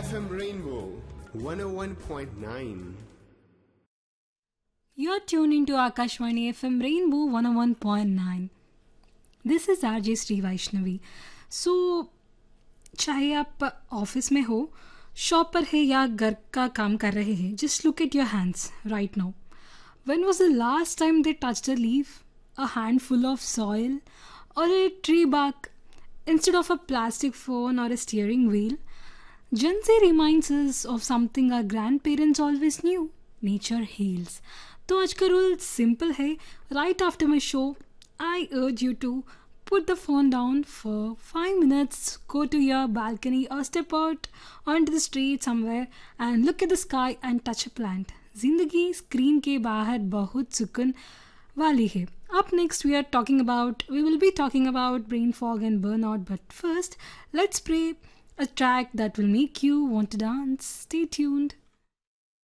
FM Rainbow 101.9. You're tuned into Akashvani FM Rainbow 101.9. This is RJ Sri Vaishnavi. So, चाहे आप office में हो, shop पर है या घर का काम कर रहे हैं, just look at your hands right now. When was the last time they touched a leaf, a handful of soil, or a tree bark instead of a plastic phone or a steering wheel? Gen Z reminds us of something our grandparents always knew. Nature heals. तो आज का rule simple है. Right after my show, I urge you to put the phone down for 5 minutes, go to your balcony or step out onto the street somewhere and look at the sky and touch a plant. जिंदगी screen के बाहर बहुत सुकून वाली है. Up next we will be talking about brain fog and burnout, but first let's play a track that will make you want to dance. Stay tuned.